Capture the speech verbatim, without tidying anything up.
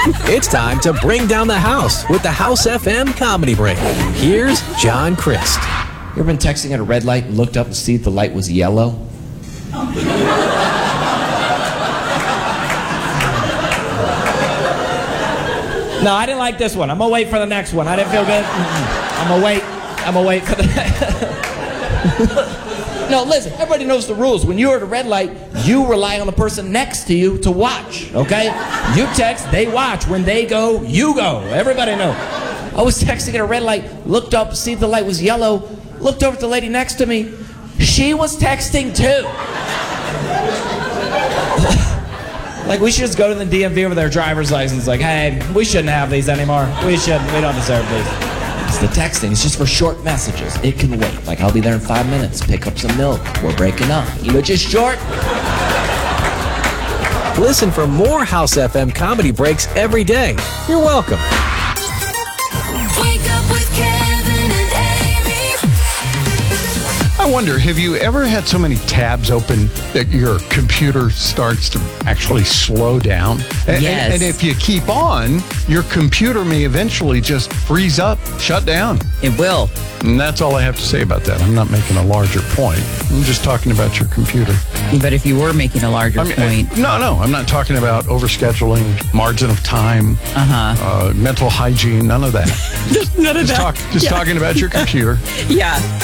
It's time to bring down the house with the House F M Comedy Break. Here's John Crist. You ever been texting at a red light and looked up and see if the light was yellow? No, I didn't like this one. I'm gonna wait for the next one. I didn't feel good. I'm gonna wait. I'm gonna wait for the No, listen, everybody knows the rules. When you're at a red light, you rely on the person next to you to watch, okay? You text, they watch. When they go, you go. Everybody knows. I was texting at a red light, looked up, see if the light was yellow, looked over at the lady next to me. She was texting too. Like, we should just go to the D M V with their driver's license. Like, hey, we shouldn't have these anymore. We shouldn't. We don't deserve these. It's the texting. It's just for short messages. It can wait. Like, I'll be there in five minutes. Pick up some milk. We're breaking up. You know, just short. Listen for more House F M Comedy Breaks every day. You're welcome. Wake up with Kevin and Amy. I wonder, have you ever had so many tabs open that your computer starts to actually slow down? And, Yes. and, and if you keep on, your computer may eventually just freeze up, shut down. It will. And that's all I have to say about that. I'm not making a larger point. I'm just talking about your computer. But if you were making a larger I mean, point, no, no, I'm not talking about overscheduling, margin of time, uh-huh. uh, mental hygiene, none of that. None of Just, that. talk, just Yeah. talking about your computer. Yeah.